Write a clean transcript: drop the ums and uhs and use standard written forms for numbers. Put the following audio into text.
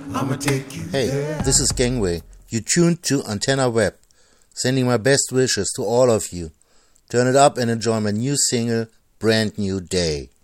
I'ma take you Hey, there. this is Gangway. You tuned to Antenna Web. Sending my best wishes to all of you. Turn it up and enjoy my new single, Brand New Day.